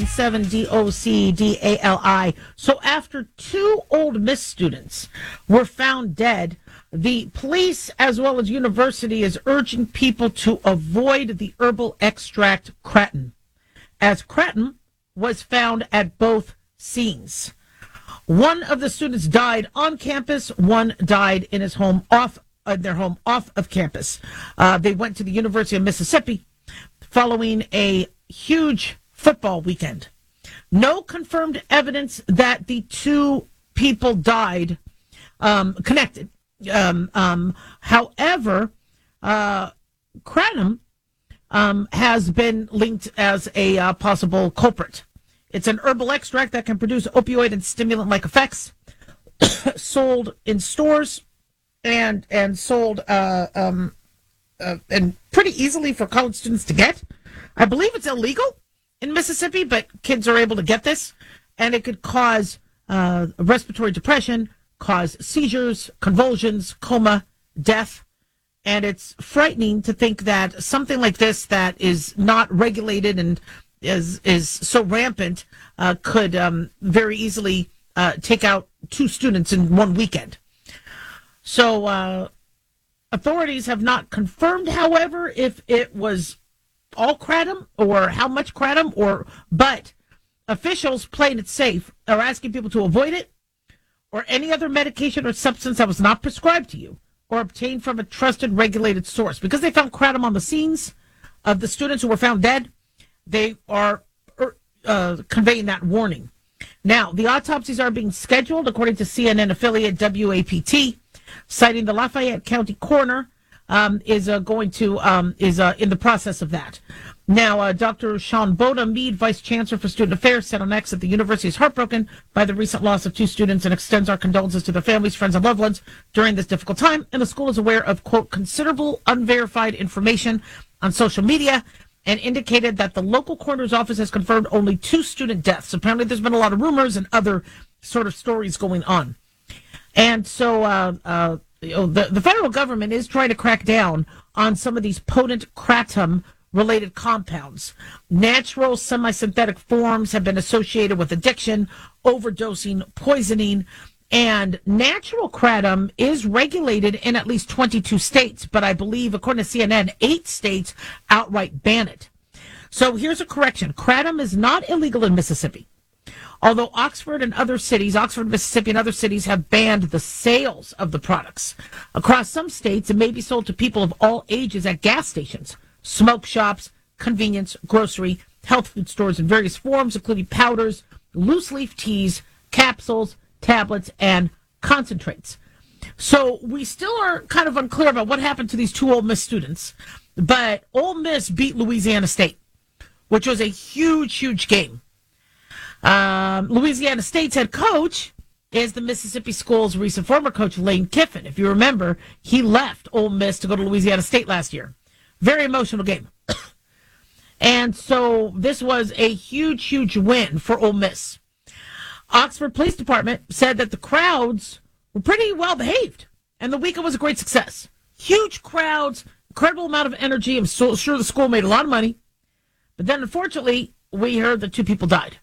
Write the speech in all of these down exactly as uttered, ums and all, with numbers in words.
seven D O C D A L I. So after two Ole Miss students were found dead, the police as well as university is urging people to avoid the herbal extract kratom, as kratom was found at both scenes. One of the students died on campus. One died in his home off in their home off of campus. Uh, they went to the University of Mississippi following a huge football weekend. No confirmed evidence that the two people died um, connected. Um, um, however, uh, kratom um, has been linked as a uh, possible culprit. It's an herbal extract that can produce opioid and stimulant-like effects, sold in stores and and sold uh, um, uh, and pretty easily for college students to get. I believe it's illegal in Mississippi, but kids are able to get this, and it could cause uh, respiratory depression, cause seizures, convulsions, coma, death. And it's frightening to think that something like this that is not regulated and is is so rampant uh, could um, very easily uh, take out two students in one weekend. So uh, authorities have not confirmed, however, if it was all kratom or how much kratom, or but officials playing it safe are asking people to avoid it or any other medication or substance that was not prescribed to you or obtained from a trusted regulated source. Because they found kratom on the scenes of the students who were found dead, they are uh, conveying that warning. Now, the autopsies are being scheduled, according to C N N affiliate W A P T, citing the Lafayette County coroner um, is uh, going to um, is uh, in the process of that. Now, uh, Doctor Sean Boda Mead, Vice Chancellor for Student Affairs, said on X that the university is heartbroken by the recent loss of two students and extends our condolences to their families, friends, and loved ones during this difficult time. And the school is aware of, quote, considerable unverified information on social media, and indicated that the local coroner's office has confirmed only two student deaths. Apparently, there's been a lot of rumors and other sort of stories going on. And so uh, uh, you know, the, the federal government is trying to crack down on some of these potent kratom-related compounds. Natural semi-synthetic forms have been associated with addiction, overdosing, poisoning, and natural kratom is regulated in at least twenty-two states, but I believe, according to C N N, eight states outright ban it. So here's a correction. Kratom is not illegal in Mississippi. Although Oxford and other cities, Oxford, Mississippi, and other cities have banned the sales of the products. Across some states, it may be sold to people of all ages at gas stations, smoke shops, convenience, grocery, health food stores in various forms, including powders, loose leaf teas, capsules, tablets, and concentrates. So we still are kind of unclear about what happened to these two Ole Miss students, but Ole Miss beat Louisiana State, which was a huge, huge game. Um, Louisiana State's head coach is the Mississippi School's recent former coach, Lane Kiffin. If you remember, he left Ole Miss to go to Louisiana State last year. Very emotional game. And so this was a huge, huge win for Ole Miss. Oxford Police Department said that the crowds were pretty well behaved, and the weekend was a great success. Huge crowds, incredible amount of energy. I'm so sure the school made a lot of money. But then, unfortunately, we heard that two people died.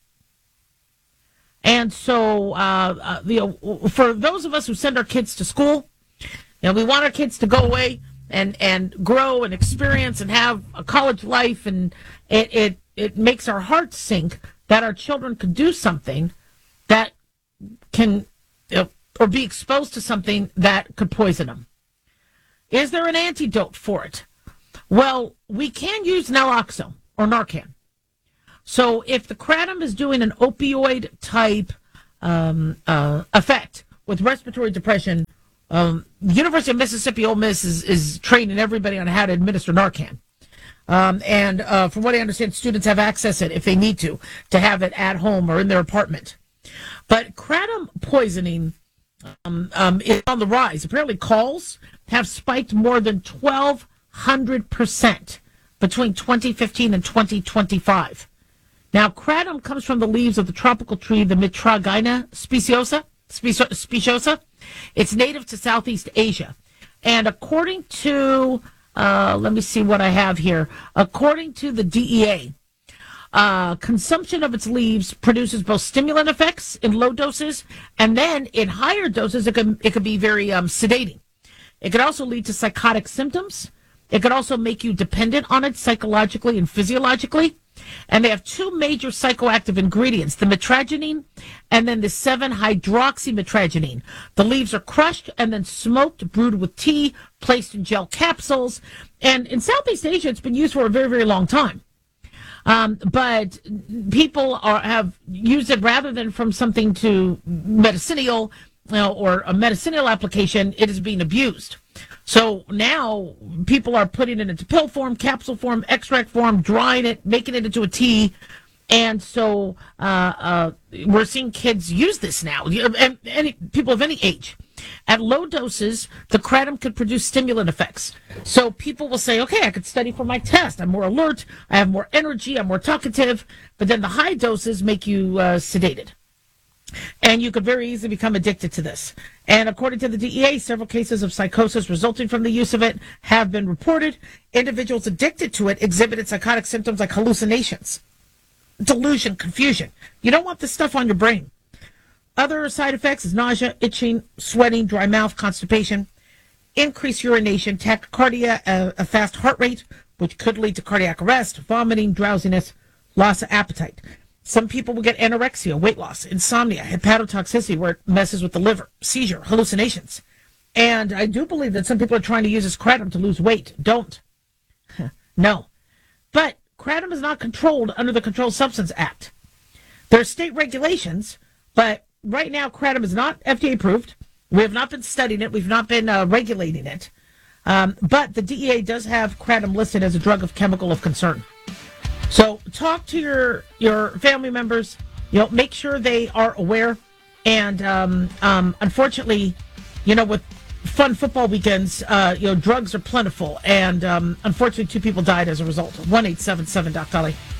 And so, uh, uh, you know, for those of us who send our kids to school, you know, we want our kids to go away and, and grow and experience and have a college life, and it, it, it makes our hearts sink that our children could do something that can, you know, or be exposed to something that could poison them. Is there an antidote for it? Well, we can use naloxone or Narcan. So if the kratom is doing an opioid type um, uh, effect with respiratory depression, um, the University of Mississippi Ole Miss is, is training everybody on how to administer Narcan. Um, and uh, from what I understand, students have access to it if they need to, to have it at home or in their apartment. But kratom poisoning um, um, is on the rise. Apparently calls have spiked more than twelve hundred percent between twenty fifteen and twenty twenty-five. Now, kratom comes from the leaves of the tropical tree, the Mitragyna speciosa. speciosa. It's native to Southeast Asia. And according to, uh, let me see what I have here. According to the D E A, uh, consumption of its leaves produces both stimulant effects in low doses, and then in higher doses, it can, it can be very um, sedating. It could also lead to psychotic symptoms. It could also make you dependent on it psychologically and physiologically. And they have two major psychoactive ingredients, the mitragynine and then the seven hydroxymitragynine. The leaves are crushed and then smoked, brewed with tea, placed in gel capsules. And in Southeast Asia, it's been used for a very, very long time. Um, but people are, have used it rather than from something to medicinal, you know, or a medicinal application. It is being abused. So now people are putting it into pill form, capsule form, extract form, drying it, making it into a tea. And so uh, uh, we're seeing kids use this now, and any, people of any age. At low doses, the kratom could produce stimulant effects. So people will say, okay, I could study for my test. I'm more alert. I have more energy. I'm more talkative. But then the high doses make you uh, sedated. And you could very easily become addicted to this. And according to the D E A, several cases of psychosis resulting from the use of it have been reported. Individuals addicted to it exhibited psychotic symptoms like hallucinations, delusion, confusion. You don't want this stuff on your brain. Other side effects is nausea, itching, sweating, dry mouth, constipation, increased urination, tachycardia, a, a fast heart rate, which could lead to cardiac arrest, vomiting, drowsiness, loss of appetite. Some people will get anorexia, weight loss, insomnia, hepatotoxicity, where it messes with the liver, seizure, hallucinations. And I do believe that some people are trying to use this kratom to lose weight. Don't. No. But kratom is not controlled under the Controlled Substance Act. There are state regulations, but right now kratom is not F D A approved. We have not been studying it. We've not been uh, regulating it. Um, but the D E A does have kratom listed as a drug of chemical of concern. So talk to your your family members. You know, make sure they are aware. And um, um, unfortunately, you know, with fun football weekends, uh, you know, drugs are plentiful. And um, unfortunately, two people died as a result. one eight seven seven Doc Dolly.